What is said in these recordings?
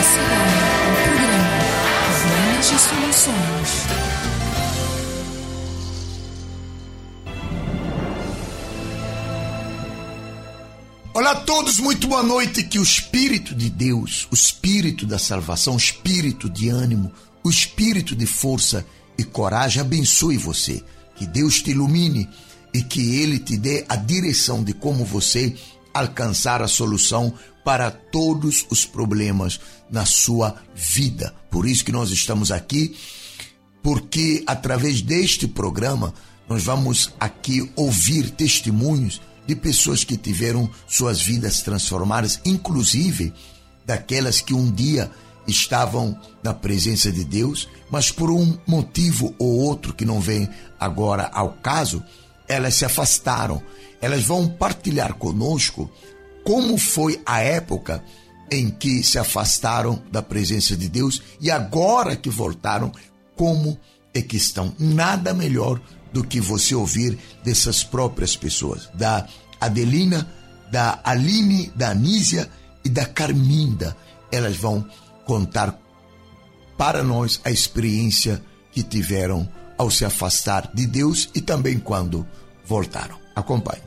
agora o programa Problemas e Soluções. Olá a todos, muito boa noite. Que o Espírito de Deus, o Espírito da salvação, o Espírito de ânimo, o Espírito de força e coragem abençoe você. Que Deus te ilumine e que Ele te dê a direção de como você alcançar a solução para todos os problemas na sua vida. Por isso que nós estamos aqui, porque através deste programa nós vamos aqui ouvir testemunhos de pessoas que tiveram suas vidas transformadas, inclusive daquelas que um dia estavam na presença de Deus, mas por um motivo ou outro que não vem agora ao caso, elas se afastaram. Elas vão partilhar conosco como foi a época em que se afastaram da presença de Deus e agora que voltaram, como é que estão. Nada melhor do que você ouvir dessas próprias pessoas, da Adelina, da Aline, da Anísia e da Carminda. Elas vão contar para nós a experiência que tiveram ao se afastar de Deus e também quando voltaram. Acompanhe.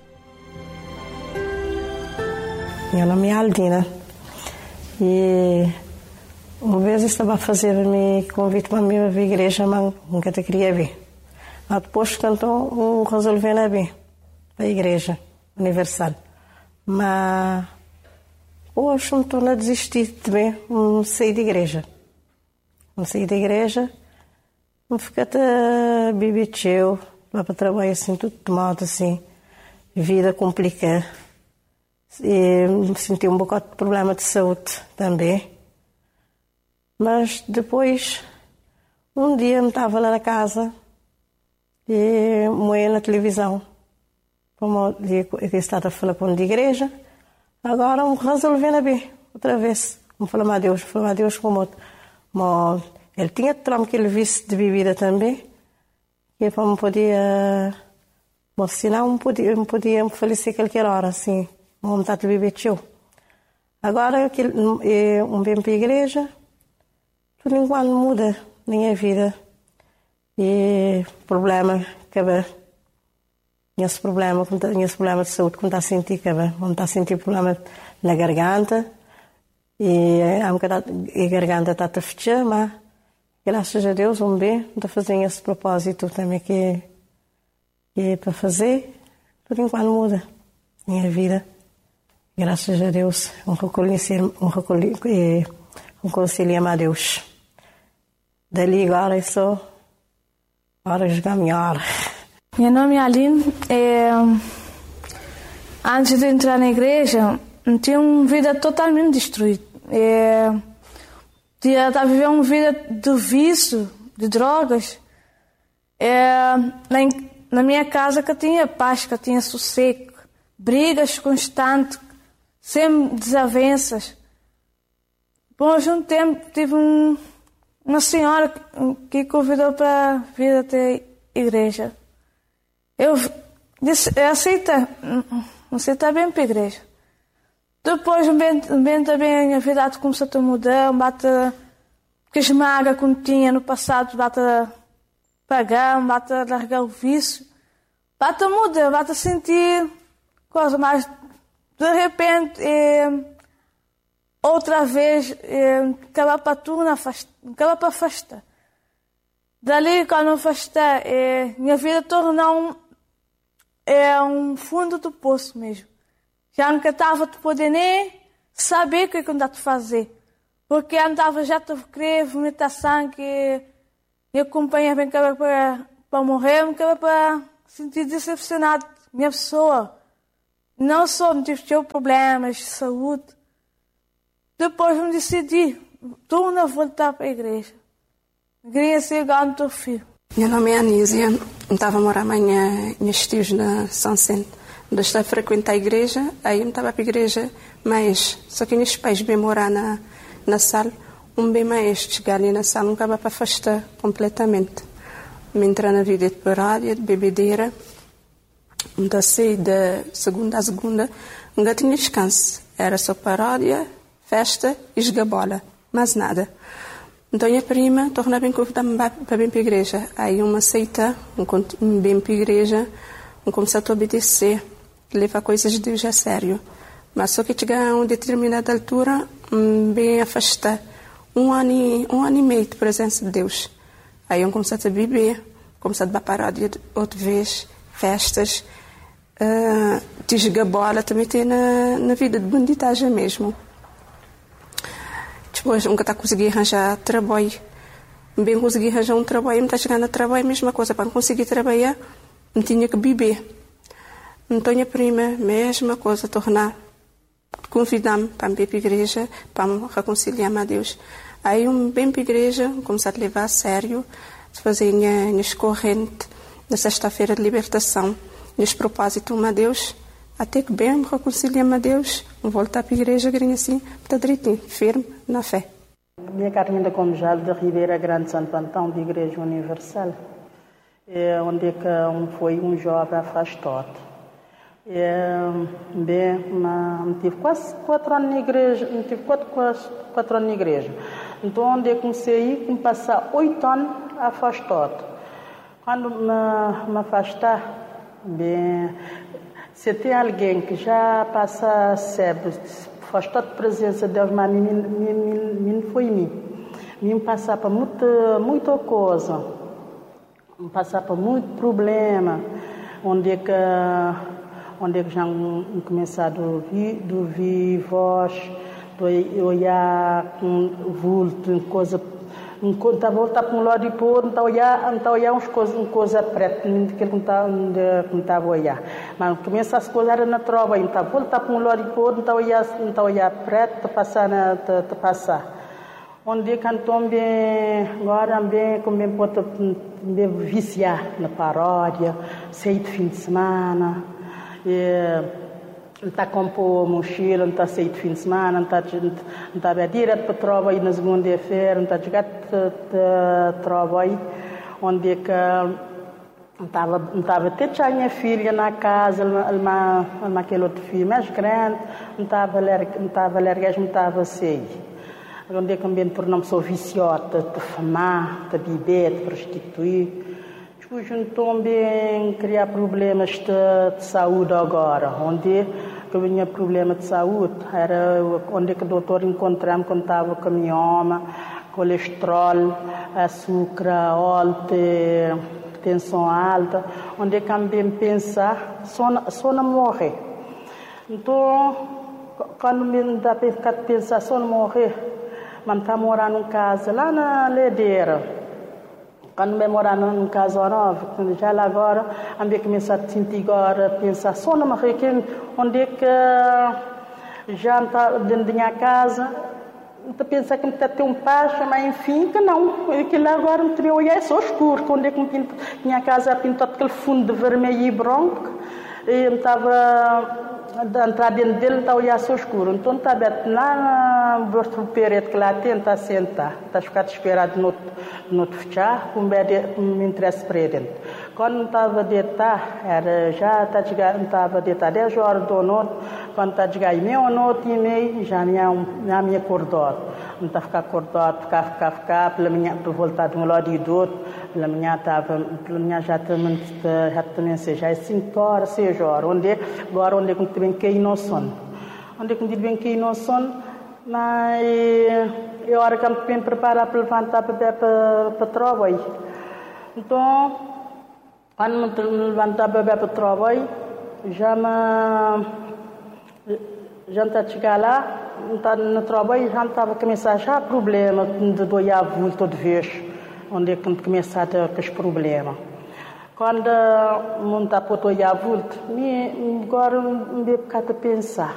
Meu nome é Aldina e uma vez estava a fazer-me convite para a minha igreja, mas nunca te queria ver. Mas depois então resolvi vir para a igreja universal. Mas hoje não estou a desistir de ver, não saí da igreja. Não saí da igreja, não fiquei até bibiteu, lá para trabalhar assim, tudo tomado assim, vida complicada. E senti um bocado de problema de saúde também. Mas depois, um dia eu estava lá na casa e moei na televisão. Como eu estava a falar com a igreja, agora eu resolvi ver outra vez. Vou falar a Deus como outro. Mas ele tinha trauma que ele visse de bebida também, que para me poder, mas senão não podia falecer qualquer hora, assim. Vamos estar a beber tio. Agora eu venho para a igreja, tudo enquanto muda na minha vida. E problema, acaba. Esse problema de saúde, como está a sentir, acaba. Como está a sentir problema na garganta. E a garganta está a fechar, mas graças a Deus, está fazendo esse propósito também que é para fazer. Tudo enquanto muda na minha vida. Graças a Deus, reconciliamos a Deus. Dali agora eu sou para jogar melhor. Meu nome é Aline. Antes de entrar na igreja, tinha uma vida totalmente destruída. Estava vivendo uma vida de vício, de drogas. Na minha casa que eu tinha paz, que eu tinha sossego, brigas constantes, sem desavenças. Depois de um tempo, tive uma senhora que convidou para vir até a igreja. Eu disse, aceita bem para a igreja. Depois, bem também, a minha vida começou a mudar, porque as mágoas que eu tinha no passado, bate a pagar, bate a largar o vício, bate a mudar, bate a sentir coisa, mas de repente, outra vez, acaba para tudo, acaba para afastar. Dali, quando eu afastar, minha vida tornou um fundo do poço mesmo. Já nunca estava a poder nem saber o que eu andava a fazer. Porque andava já a querer vomitar sangue, e acompanhar bem para morrer, acaba para sentir decepcionado. Minha pessoa, não só me tive problemas de saúde. Depois me decidi, estou a voltar para a igreja. Queria ser igual ao teu filho. Meu nome é Anísia, estava a morar meus tios na São Centro. Eu estava a frequentar a igreja, aí eu estava para a igreja, mas só que meus pais vêm morar na sala, bem mais chegar ali na sala, não acaba para afastar completamente. Me entrar na vida de paródia, de bebedeira, então saí da segunda a segunda, nunca tinha descanso, era só paródia, festa e jogar bola. mais nada. Então, a minha prima torna bem convidada para vir para a igreja. Aí, uma aceita, bem para a igreja, começa a obedecer, levar coisas de Deus a sério. Mas só que chega a uma determinada altura, bem afastar. Um ano e meio de presença de Deus. Aí, eu comecei a beber, comecei a parar de outra vez, festas, de jogar bola, também tem na vida de bandidagem mesmo. Depois, nunca está conseguindo arranjar trabalho. Bem consegui arranjar um trabalho, não está chegando a trabalho, mesma coisa. Para não conseguir trabalhar, não tinha que beber. Então, a prima, mesma coisa, convidar-me para ir para a igreja, para me reconciliar a Deus. Aí, bem para a igreja, comecei a levar a sério, fazer minhas correntes na sexta-feira de libertação, nesse propósito a Deus, até que bem me reconciliar a Deus, voltar para a igreja, assim, está direitinho, firme na fé. Minha Carlinda Comejal de Ribeira Grande Santo Antão, de Igreja Universal, onde foi um jovem afastado. Tive quase 4 anos na igreja, quatro anos na igreja. Então, onde eu comecei a passar 8 anos afastado. Quando me afastar, se tem alguém que já passa sempre afastado da presença de Deus, mas não foi mim. Me passar para muita coisa, me passar para muito problema, onde já começado a ouvir voz, de olhar com vulto, coisa. Está a voltar para um lado e para o outro, não está a olhar uma coisa preta, não está a olhar. Mas começa as coisas era na trova, não está a voltar para um lado e para o outro, não está a olhar preto, está a passar. Onde cantou bem, agora bem, como bem pode viciar na paródia, sair de fim de semana. Não está a compor mochila, não está a sair de fim de semana, não está a ir direto para a trova aí na segunda-feira, não está a chegar de trova aí, onde não estava até já a minha filha na casa, aquele outro filho mais grande, não estava a sair. Onde também tornou-me só viciosa, de fumar, de beber, de prostituir. Juntou bem criar problemas de saúde agora, onde que eu tinha problema de saúde, era onde que o doutor encontramos quando estava com a minha alma, colesterol, açúcar alto, tensão alta, onde que também pensar só não morrer. Então, quando me dá para pensar só não morrer, mas está morando em casa lá na Ledeira. Quando me morar numa casa nova, já lá agora, eu comecei a sentir agora, pensar só numa região onde é que já está dentro da minha casa, eu pensar que está ter um pacho, mas enfim, que não, que lá agora não teria olhar, é só escuro, quando é que minha casa pintada aquele fundo de vermelho e branco, e eu estava a entrar dentro dele, está a olhar só escuro. Então está aberto lá na outro parede que lá tem, está a sentar, está a ficar esperado no outro fechar, como me interessa para dentro. Quando estava a deitar, estava a deitar 10 horas da noite, quando está a chegar meia-noite e meia, já me acordou. Não está a ficar acordado, ficar, pela manhã, para voltar de um lado e do outro, pela manhã já também já é 5 horas, 6 horas, agora onde é que também caí no sono. Onde é que também caí no sono, mas é hora que eu me preparo para levantar para trabalho. Então, quando me levantar para trabalho, já está a chegar lá, está no trabalho, já estava a começar já problema de olhar vulto toda vez, onde é que começar com os problemas. Quando não está a olhar vulto, agora me deu a pensar,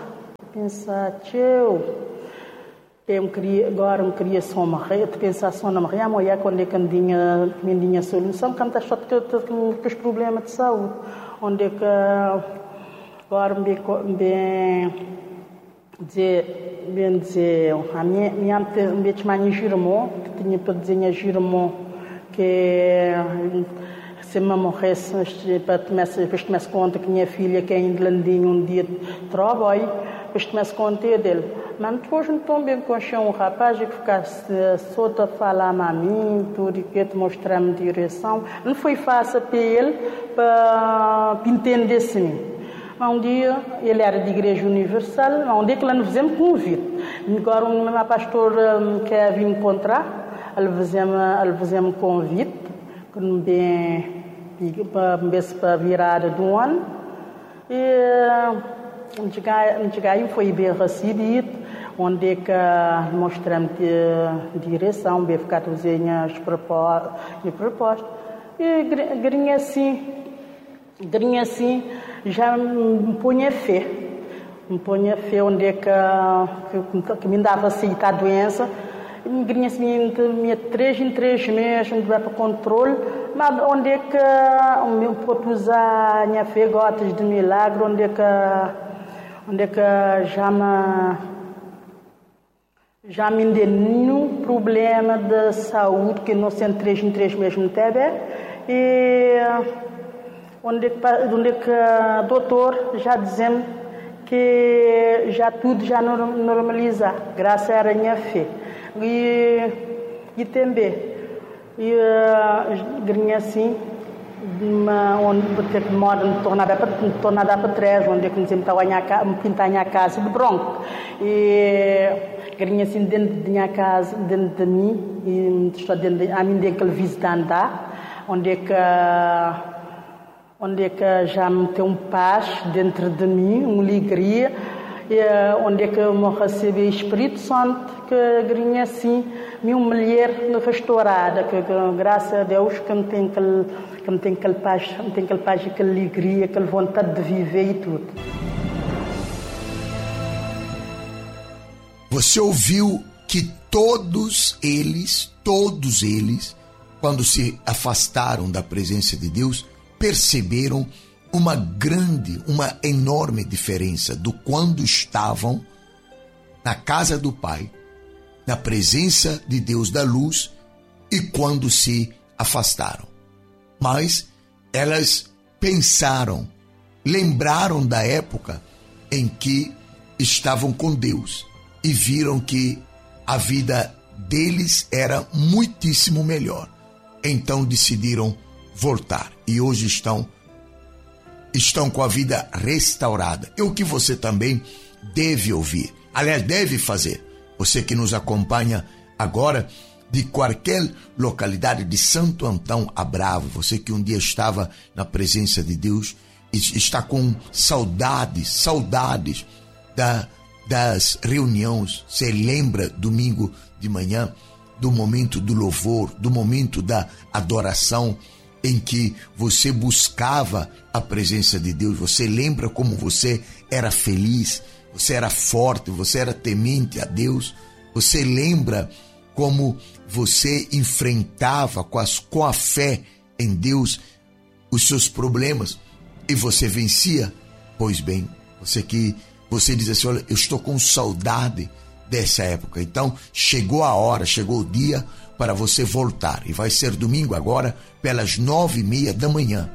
agora me queria só morrer, pensar só na morrer, amanhã quando é que eu tinha solução, quando está com os problemas de saúde, onde é que agora me dizer, a minha irmã, que tinha para dizer minha irmã, que se me morresse, depois tomesse conta que minha filha, que ainda landinha um dia de trabalho, depois tomesse conta dele. Mas depois não bem conheci um rapaz que ficasse só a falar a mim, tudo, e que te mostrar-me direção. Não foi fácil para ele, para entender-se mim. Um dia, ele era de Igreja Universal, um dia que ele nos fizemos convite. Agora, uma pastora quer vir me encontrar, ele fizemos convite, para a virada do ano. E cheguei, foi bem recebido, onde é que mostramos a direção, bem ficar a as propostas. E grinha assim, já me punha fé. Onde é que me dava aceitar a doença. Me grinha assim, de 3 em 3 meses, me dava para controle. Mas onde é que eu posso usar a minha fé, gotas de milagre, onde é que já me deu nenhum problema de saúde, que não sendo 3 em 3 meses não teve. E onde é que o doutor já dizendo que já tudo já normaliza, graças à minha fé. E também, grinha assim, onde mora não estou nada para trás, onde é que me pintar a minha casa de branco. E grinha assim dentro da minha casa, dentro de mim, e estou dentro a mim daquele visita andar, onde é que já me tem paz dentro de mim, uma alegria, e onde é que eu me recebi o Espírito Santo, que grinha assim, minha mulher restaurada, que graças a Deus que me tem aquela paz, aquela alegria, aquela vontade de viver e tudo. Você ouviu que todos eles, quando se afastaram da presença de Deus, perceberam uma enorme diferença do quando estavam na casa do Pai, na presença de Deus da luz, e quando se afastaram. Mas elas pensaram, lembraram da época em que estavam com Deus e viram que a vida deles era muitíssimo melhor. Então decidiram voltar e hoje estão com a vida restaurada. É o que você também deve ouvir, aliás, deve fazer. Você que nos acompanha agora de qualquer localidade de Santo Antão a Bravo, você que um dia estava na presença de Deus e está com saudades das reuniões. Você lembra domingo de manhã do momento do louvor, do momento da adoração, em que você buscava a presença de Deus? Você lembra como você era feliz, você era forte, você era temente a Deus? Você lembra como você enfrentava com a fé em Deus os seus problemas e você vencia? Pois bem, você diz assim: olha, eu estou com saudade dessa época. Então chegou a hora, chegou o dia para você voltar, e vai ser domingo agora pelas 9:30 da manhã,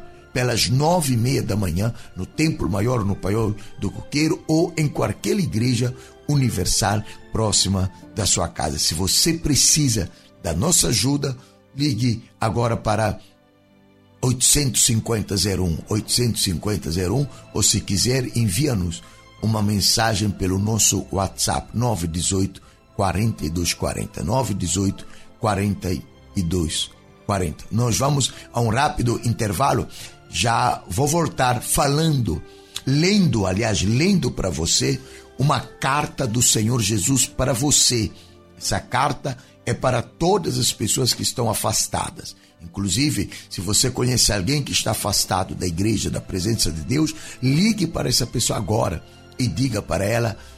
no Templo Maior, no Paiol do Coqueiro, ou em qualquer igreja universal próxima da sua casa. Se você precisa da nossa ajuda, ligue agora para 850-01, ou se quiser, envia-nos uma mensagem pelo nosso WhatsApp 918 4240, 918 4240. Nós vamos a um rápido intervalo. Já vou voltar lendo para você uma carta do Senhor Jesus para você. Essa carta é para todas as pessoas que estão afastadas. Inclusive, se você conhece alguém que está afastado da igreja, da presença de Deus, ligue para essa pessoa agora e diga para ela